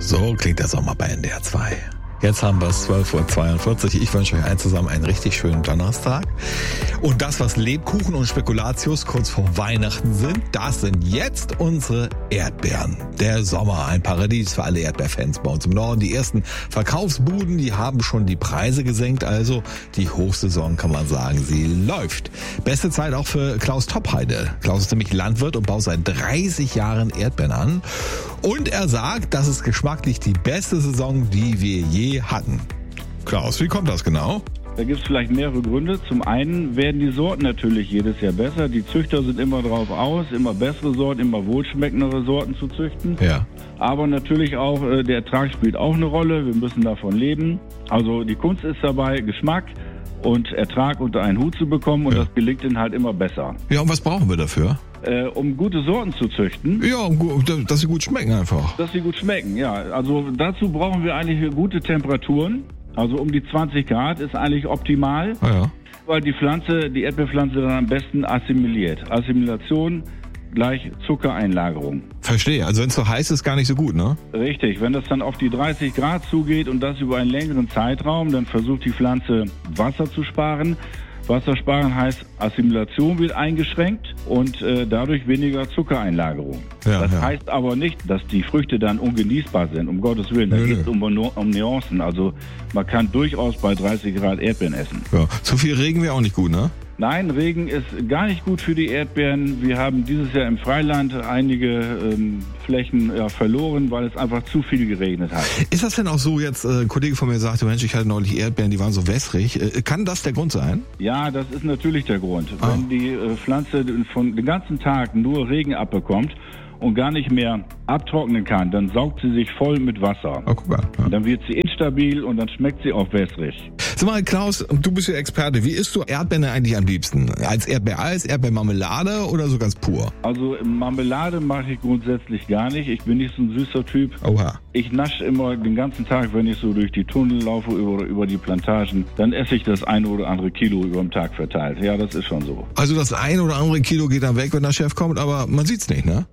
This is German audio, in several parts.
So klingt der Sommer bei NDR 2. Jetzt haben wir es 12.42 Uhr. Ich wünsche euch allen zusammen einen richtig schönen Donnerstag. Und das, was Lebkuchen und Spekulatius kurz vor Weihnachten sind, das sind jetzt unsere Erdbeeren. Der Sommer, ein Paradies für alle Erdbeerfans bei uns im Norden. Die ersten Verkaufsbuden, die haben schon die Preise gesenkt. Also die Hochsaison, kann man sagen, sie läuft. Beste Zeit auch für Klaus Topheide. Klaus ist nämlich Landwirt und baut seit 30 Jahren Erdbeeren an. Und er sagt, das ist geschmacklich die beste Saison, die wir je hatten. Klaus, wie kommt das genau? Da gibt es vielleicht mehrere Gründe. Zum einen werden die Sorten natürlich jedes Jahr besser. Die Züchter sind immer drauf aus, immer bessere Sorten, immer wohlschmeckendere Sorten zu züchten. Ja. Aber natürlich auch der Ertrag spielt auch eine Rolle. Wir müssen davon leben. Also die Kunst ist dabei, Geschmack und Ertrag unter einen Hut zu bekommen. Und das gelingt ihnen halt immer besser. Ja, und was brauchen wir dafür? Um gute Sorten zu züchten. Ja, dass sie gut schmecken einfach. Dass sie gut schmecken, ja. Also dazu brauchen wir eigentlich gute Temperaturen. Also um die 20 Grad ist eigentlich optimal, weil die Erdbeerpflanze dann am besten assimiliert. Assimilation gleich Zuckereinlagerung. Verstehe, also wenn es so heiß ist, gar nicht so gut, ne? Richtig, wenn das dann auf die 30 Grad zugeht und das über einen längeren Zeitraum, dann versucht die Pflanze Wasser zu sparen. Wassersparen heißt, Assimilation wird eingeschränkt und dadurch weniger Zuckereinlagerung. Das heißt aber nicht, dass die Früchte dann ungenießbar sind, um Gottes Willen. Da geht es um Nuancen. Also man kann durchaus bei 30 Grad Erdbeeren essen. Ja. Zu viel Regen wäre auch nicht gut, ne? Nein, Regen ist gar nicht gut für die Erdbeeren. Wir haben dieses Jahr im Freiland einige Flächen verloren, weil es einfach zu viel geregnet hat. Ist das denn auch so, jetzt ein Kollege von mir sagte, Mensch, ich hatte neulich Erdbeeren, die waren so wässrig. Kann das der Grund sein? Ja, das ist natürlich der Grund. Wenn die Pflanze von den ganzen Tag nur Regen abbekommt und gar nicht mehr abtrocknen kann, dann saugt sie sich voll mit Wasser. Oh, guck mal. Ja. Dann wird sie instabil und dann schmeckt sie auch wässrig. Sag mal, Klaus, du bist ja Experte. Wie isst du Erdbeeren eigentlich am liebsten? Als Erdbeereis, Erdbeermarmelade oder so ganz pur? Also Marmelade mache ich grundsätzlich gar nicht. Ich bin nicht so ein süßer Typ. Oha. Ich nasche immer den ganzen Tag, wenn ich so durch die Tunnel laufe oder über die Plantagen, dann esse ich das eine oder andere Kilo über den Tag verteilt. Ja, das ist schon so. Also das eine oder andere Kilo geht dann weg, wenn der Chef kommt, aber man sieht's nicht, ne?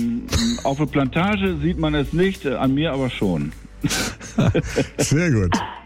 Auf der Plantage sieht man es nicht, an mir aber schon. Sehr gut.